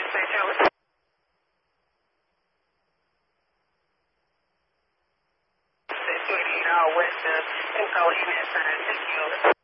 West and so in that time, thank you.